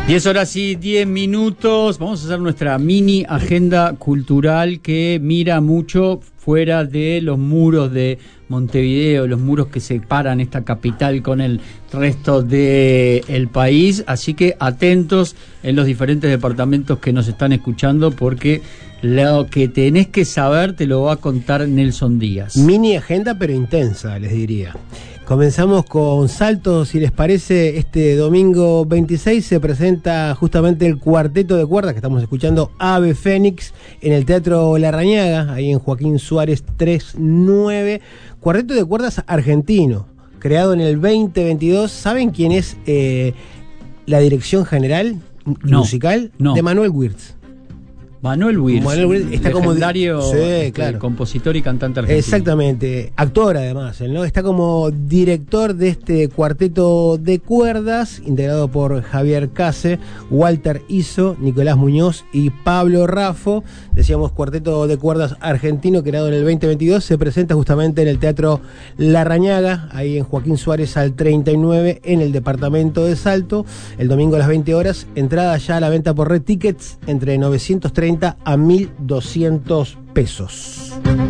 10:10. Vamos a hacer nuestra mini agenda cultural que mira mucho fuera de los muros de Montevideo, los muros que separan esta capital con el resto del país. Así que atentos en los diferentes departamentos que nos están escuchando, porque lo que tenés que saber te lo va a contar Nelson Díaz. Mini agenda, pero intensa, les diría. Comenzamos con Salto, si les parece. Este domingo 26 se presenta justamente el cuarteto de cuerdas que estamos escuchando, Ave Fénix, en el Teatro Larrañaga, ahí en Joaquín Suárez 39. Cuarteto de cuerdas argentino, creado en el 2022. ¿Saben quién es la dirección general musical? No. De Manuel Wirtz. Manuel Wirtz está legendario, como sí, claro, compositor y cantante argentino. Exactamente, actor además, ¿no? Está como director de este cuarteto de cuerdas, integrado por Javier Case, Walter Iso, Nicolás Muñoz y Pablo Raffo. Decíamos, cuarteto de cuerdas argentino, creado en el 2022, se presenta justamente en el Teatro Larrañaga, ahí en Joaquín Suárez al 39, en el departamento de Salto, el domingo a las 20 horas. Entrada ya a la venta por Red Tickets, entre 930 a 1.200 pesos.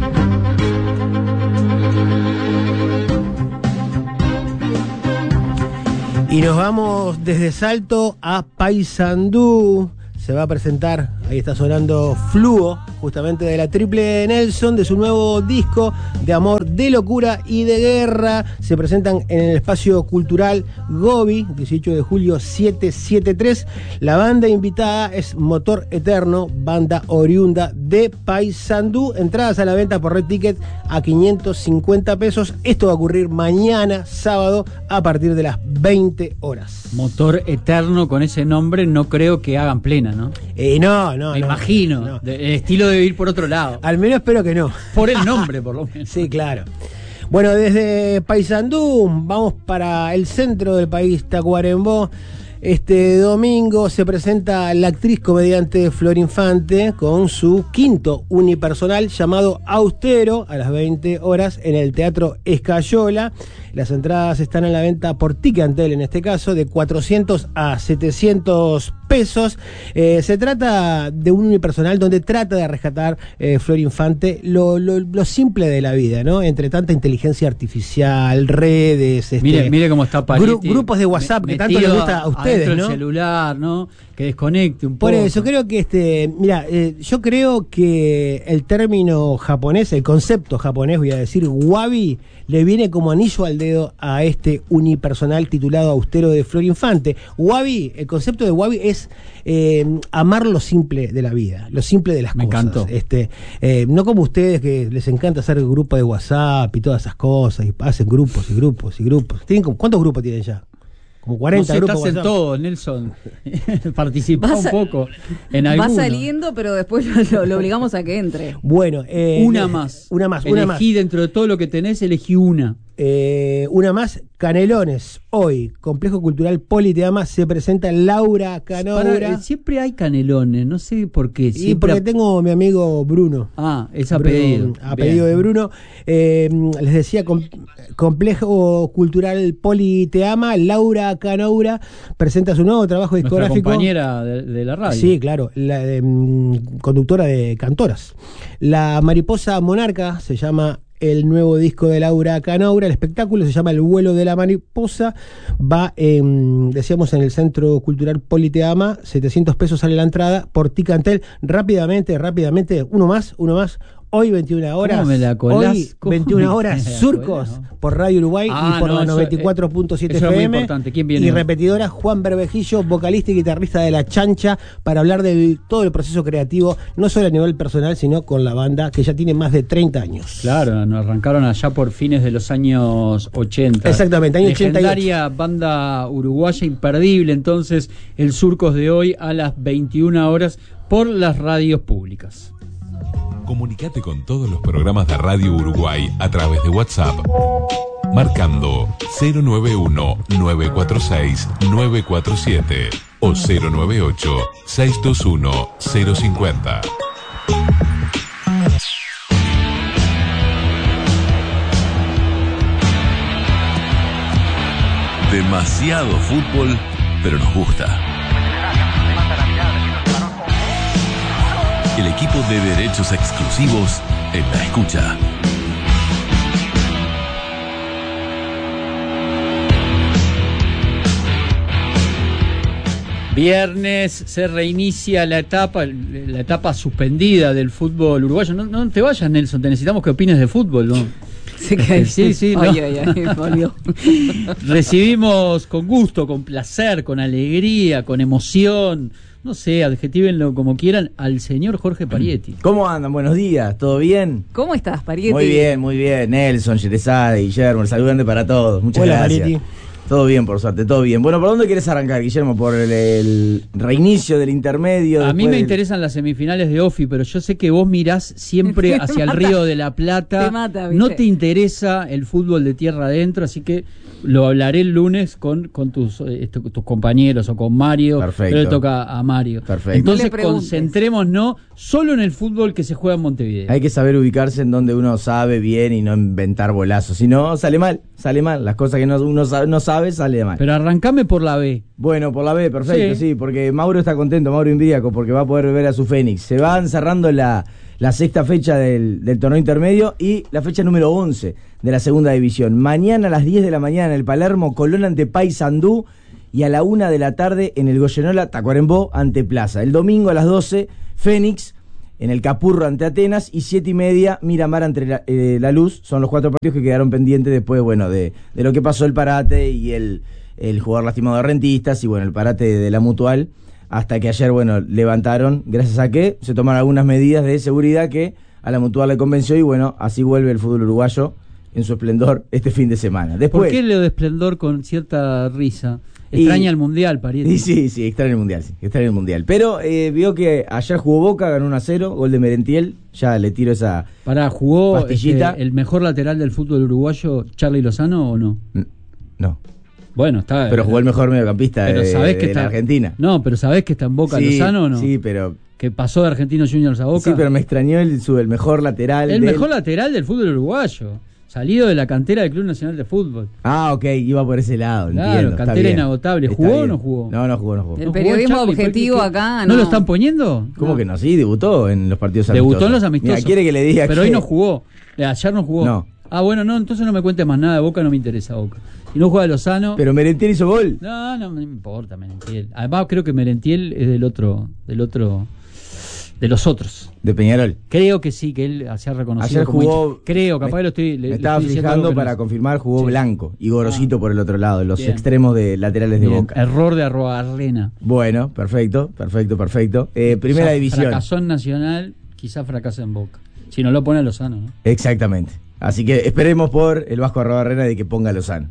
Y nos vamos desde Salto a Paysandú. Se va a presentar, ahí está sonando Fluo, justamente de la Triple Nelson, de su nuevo disco de amor, de locura y de guerra. Se presentan en el espacio cultural Gobi, 18 de julio 773. La banda invitada es Motor Eterno, banda oriunda de Paysandú. Entradas a la venta por Red Ticket a 550 pesos. Esto va a ocurrir mañana, sábado, a partir de las 20 horas. Motor Eterno, con ese nombre no creo que hagan plena, ¿no? No. Me imagino. No. El estilo debe ir por otro lado. Al menos espero que no. Por el nombre, por lo menos. Sí, claro. Bueno, desde Paysandú vamos para el centro del país, Tacuarembó. Este domingo se presenta la actriz comediante Flor Infante con su quinto unipersonal llamado Austero, a las 20 horas en el Teatro Escayola. Las entradas están en la venta por Ticantel, en este caso, de 400 a 700 pesos. Se trata de un unipersonal donde trata de rescatar Flor Infante lo simple de la vida, ¿no? Entre tanta inteligencia artificial, redes, mire cómo está Paletti, grupos de WhatsApp que tanto les gusta a ustedes, ¿no? El celular, ¿no? Que desconecte un poco. Por eso creo que yo creo que el término japonés, el concepto japonés, voy a decir, wabi, le viene como anillo al dedo a este unipersonal titulado Austero de Flor Infante. Wabi, el concepto de wabi es amar lo simple de la vida, lo simple de las cosas. Me encantó. No como ustedes, que les encanta hacer grupo de WhatsApp y todas esas cosas, y hacen grupos y grupos y grupos. ¿Cuántos grupos tienen ya? Como 40 grupos. Estás en todo, Nelson. Participa un poco en alguno. Va saliendo, pero después lo obligamos a que entre. Bueno, una más. Elegí dentro de todo lo que tenés, elegí una. Una más, Canelones. Hoy, Complejo Cultural Politeama, se presenta Laura Canoura. Siempre hay canelones, no sé por qué. Y porque tengo mi amigo Bruno. Es apellido. Apellido de Bruno. Les decía, Complejo Cultural Politeama, Laura Canoura presenta su nuevo trabajo discográfico. Nuestra compañera de la radio. Sí, claro, conductora de Cantoras. La Mariposa Monarca se llama el nuevo disco de Laura Canoura. El espectáculo se llama El vuelo de la mariposa. Va, decíamos, en el Centro Cultural Politeama. 700 pesos sale la entrada por Ticantel. Rápidamente, uno más. Hoy 21 horas. ¿Cómo me la colás? Hoy 21 horas, Surcos, por Radio Uruguay y por la 94.7 FM. Es muy importante. ¿Quién viene? Y repetidora, Juan Berbejillo, vocalista y guitarrista de La Chancha, para hablar de todo el proceso creativo, no solo a nivel personal, sino con la banda, que ya tiene más de 30 años. Claro, nos arrancaron allá por fines de los años 80. Exactamente, año 88. Legendaria banda uruguaya, imperdible. Entonces, el Surcos de hoy a las 21 horas por las radios públicas. Comunicate con todos los programas de Radio Uruguay a través de WhatsApp, marcando 091-946-947 o 098-621-050. Demasiado fútbol, pero nos gusta. El equipo de derechos exclusivos en la escucha. Viernes se reinicia la etapa suspendida del fútbol uruguayo. No te vayas, Nelson, te necesitamos que opines de fútbol, ¿no? Sí, no. Volvió. Recibimos con gusto, con placer, con alegría, con emoción, no sé, adjetívenlo como quieran, al señor Jorge Parietti. ¿Cómo andan? Buenos días, ¿todo bien? ¿Cómo estás, Parietti? Muy bien. Nelson, Yerezade, Guillermo, el saludante para todos. Muchas Hola, gracias. Parietti. Todo bien, por suerte, todo bien. Bueno, ¿por dónde quieres arrancar, Guillermo? ¿Por el reinicio del intermedio? A mí me interesan las semifinales de OFI, pero yo sé que vos mirás siempre hacia el Río de la Plata. Te mata, ¿viste? No te interesa el fútbol de tierra adentro, así que lo hablaré el lunes con tus compañeros o con Mario. Perfecto. Pero le toca a Mario. Perfecto. Entonces No le preguntes. concentrémonos solo en el fútbol que se juega en Montevideo. Hay que saber ubicarse en donde uno sabe bien y no inventar bolazos. Si no, sale mal. Las cosas que uno no sabe, sale mal. Pero arrancame por la B. Bueno, por la B, perfecto, sí, porque Mauro está contento, Mauro Imbriaco, porque va a poder ver a su Fénix. Se van cerrando la sexta fecha del torneo intermedio y la fecha número 11 de la segunda división. Mañana a las 10 de la mañana en el Palermo, Colón ante Paysandú, y a la 1 de la tarde en el Goyenola, Tacuarembó ante Plaza. El domingo a las 12, Fénix en el Capurro ante Atenas, y 7:30 Miramar ante la Luz. Son los 4 partidos que quedaron pendientes después, bueno, de lo que pasó el parate y el jugador lastimado de Rentistas y bueno, el parate de la Mutual, hasta que ayer, bueno, levantaron, gracias a que se tomaron algunas medidas de seguridad que a la Mutual le convenció, y bueno, así vuelve el fútbol uruguayo en su esplendor este fin de semana. Después, ¿por qué lo de esplendor con cierta risa? Extraña el Mundial, Parietti. Sí, extraña el Mundial. Pero vio que ayer jugó Boca, ganó 1-0, gol de Merentiel, ya le tiro esa ¿Jugó pastillita. el mejor lateral del fútbol uruguayo, Charly Lozano, o no? No. Bueno, está. Pero jugó el mejor mediocampista de la Argentina. No, pero ¿sabés que está en Boca Lozano o no? Sí, pero... Que pasó de Argentinos Juniors a Boca. Sí, pero me extrañó el mejor lateral. Mejor lateral del fútbol uruguayo. Salido de la cantera del Club Nacional de Fútbol. Ah, ok, iba por ese lado, claro, entiendo. Cantera inagotable. ¿Jugó o no jugó? No jugó. El periodismo objetivo acá, ¿No lo están poniendo? ¿Cómo que no? Sí, debutó en los partidos amistosos. Debutó en los amistosos. Mira, quiere que le diga pero hoy no jugó. Ayer no jugó. No. Ah, bueno, no, entonces no me cuentes más nada de Boca, no me interesa Boca. Y no juega Lozano. Pero Merentiel hizo gol. No me importa Merentiel. Además creo que Merentiel es de los otros. De Peñarol. Creo que sí, que él se ha reconocido. Ayer jugó. Creo, capaz lo estoy. Me estaba fijando para confirmar, jugó Blanco y Gorosito por el otro lado, los extremos de laterales de Boca. Error de Arroarrena. Bueno, perfecto. Primera división. Fracasó en Nacional, quizás fracasa en Boca. Si no lo pone a Lozano, ¿no? Exactamente. Así que esperemos por el Vasco Arroarrena de que ponga a Lozano.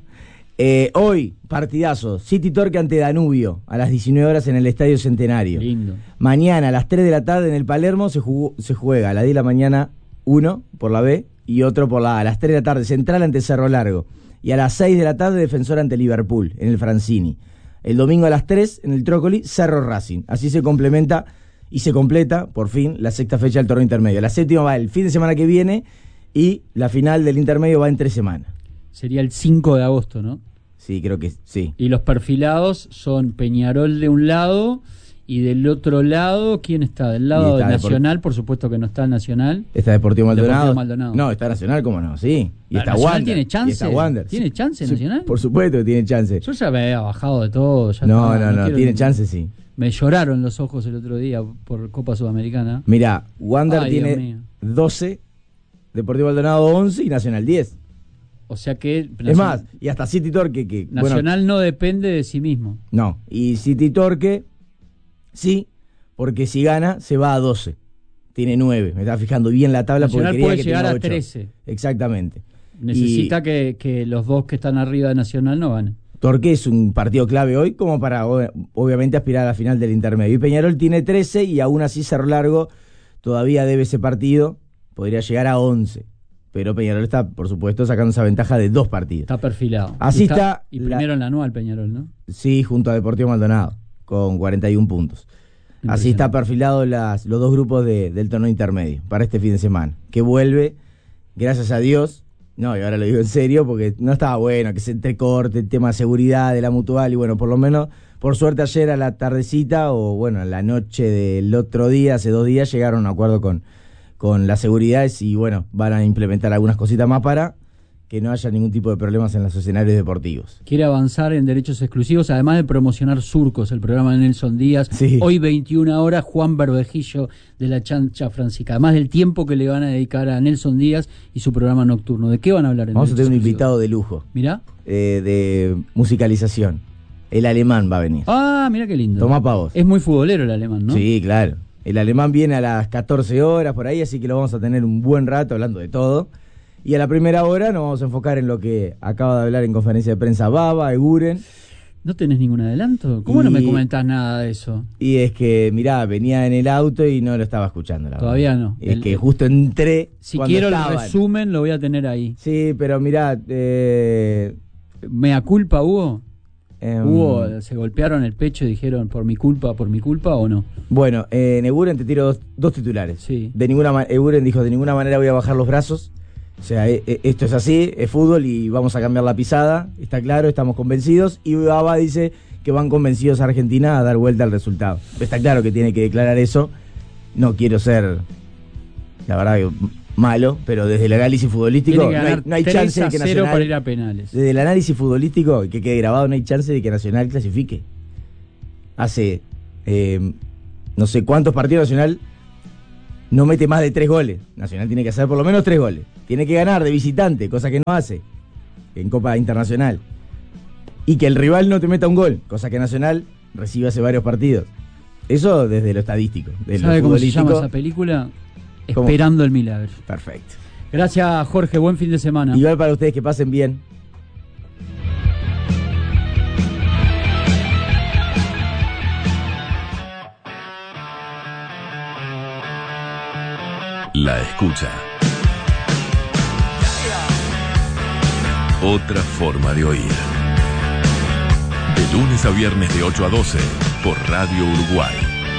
Hoy, partidazo, City Torque ante Danubio, a las 19 horas en el Estadio Centenario. Lindo. Mañana a las 3 de la tarde en el Palermo se juega a las 10 de la mañana uno por la B y otro por la A. A las 3 de la tarde Central ante Cerro Largo. Y a las 6 de la tarde Defensor ante Liverpool, en el Francini. El domingo a las 3 en el Trócoli, Cerro Racing. Así se complementa y se completa, por fin, la sexta fecha del torneo intermedio. La séptima va el fin de semana que viene y la final del intermedio va en 3 semanas. Sería el 5 de agosto, ¿no? Sí, creo que sí. Y los perfilados son Peñarol de un lado y del otro lado, ¿quién está? Del lado de Nacional, por supuesto que no está Nacional. ¿Está Deportivo Maldonado? Maldonado. No, está Nacional, ¿cómo no? Sí. Y está Nacional Wander. ¿Tiene chance? Y está Wander. ¿Tiene chance Nacional? Sí, por supuesto que tiene chance. Yo ya me había bajado de todo. No, tiene chance, sí. Me lloraron los ojos el otro día por Copa Sudamericana. Mirá, Wander tiene 12, Deportivo Maldonado 11 y Nacional 10. O sea que... Es más, y hasta City Torque que... Nacional no depende de sí mismo. No, y City Torque sí, porque si gana se va a 12. Tiene 9, me estaba fijando bien la tabla. Nacional porque puede que llegar a 8. 13. Exactamente. Necesita que los dos que están arriba de Nacional no ganen. Torque es un partido clave hoy como para obviamente aspirar a la final del intermedio. Y Peñarol tiene 13 y aún así Cerro Largo todavía debe ese partido, podría llegar a 11. Pero Peñarol está, por supuesto, sacando esa ventaja de 2 partidos. Está perfilado. Así está. Y primero en la anual Peñarol, ¿no? Sí, junto a Deportivo Maldonado, con 41 puntos. Así está perfilado los 2 grupos del torneo intermedio para este fin de semana. Que vuelve, gracias a Dios. No, y ahora lo digo en serio, porque no estaba bueno que se entrecorte el tema de seguridad de la Mutual. Y bueno, por lo menos Por suerte ayer a la tardecita, o bueno, a la noche del otro día, hace 2 días, llegaron a un acuerdo con las seguridades y bueno, van a implementar algunas cositas más para que no haya ningún tipo de problemas en los escenarios deportivos. Quiere avanzar en derechos exclusivos, además de promocionar Surcos, el programa de Nelson Díaz. Sí. Hoy 21 horas, Juan Bervejillo de la Chancha Francisca. Además del tiempo que le van a dedicar a Nelson Díaz y su programa nocturno. ¿De qué van a hablar en Vamos a tener un derechos invitado de lujo. Mirá. De musicalización. El alemán va a venir. Ah, mira qué lindo. Tomá pa' vos. Es muy futbolero el alemán, ¿no? Sí, claro. El alemán viene a las 14 horas por ahí, así que lo vamos a tener un buen rato hablando de todo. Y a la primera hora nos vamos a enfocar en lo que acaba de hablar en conferencia de prensa Baba, Eguren. ¿No tenés ningún adelanto? ¿Cómo no me comentás nada de eso? Y es que, mirá, venía en el auto y no lo estaba escuchando. Todavía verdad. no. Es que justo entré. Si cuando quiero estaban. el resumen, lo voy a tener ahí. Sí, pero mirá. ¿Mea culpa hubo? ¿Hubo? ¿Se golpearon el pecho y dijeron por mi culpa o no? Bueno, en Eguren te tiro dos titulares. Sí. Eguren dijo: de ninguna manera voy a bajar los brazos. O sea, esto es así, es fútbol y vamos a cambiar la pisada, está claro, estamos convencidos. Y Baba dice que van convencidos a Argentina a dar vuelta al resultado. Está claro que tiene que declarar eso. No quiero ser, la verdad, malo, pero desde el análisis futbolístico no hay chance de que Nacional, para ir a penales. Desde el análisis futbolístico, que quede grabado, no hay chance de que Nacional clasifique. Hace no sé cuántos partidos Nacional no mete más de 3 goles. Nacional tiene que hacer por lo menos 3 goles. Tiene que ganar de visitante, cosa que no hace en Copa Internacional. Y que el rival no te meta un gol, cosa que Nacional recibe hace varios partidos. Eso desde lo estadístico. ¿Sabe cómo se llama esa película? ¿Cómo? Esperando el milagro. Perfecto. Gracias, Jorge. Buen fin de semana. Igual para ustedes, que pasen bien. La escucha. Otra forma de oír. De lunes a viernes de 8 a 12 por Radio Uruguay.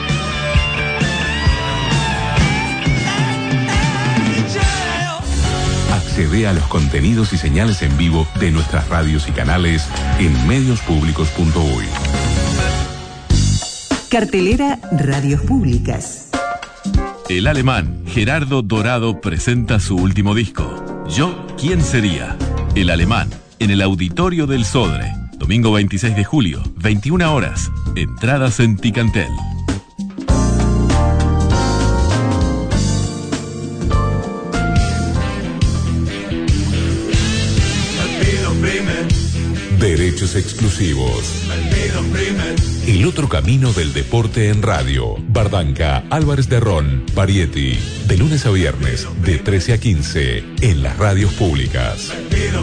Accede a los contenidos y señales en vivo de nuestras radios y canales en mediospublicos.uy. Cartelera Radios Públicas. El alemán Gerardo Dorado presenta su último disco, Yo, ¿quién sería? El alemán, en el Auditorio del Sodre, domingo 26 de julio, 21 horas, entradas en Ticantel. Derechos exclusivos. El otro camino del deporte en radio. Bardanca, Álvarez de Ron, Parietti. De lunes a viernes, de 13 a 15, en las radios públicas.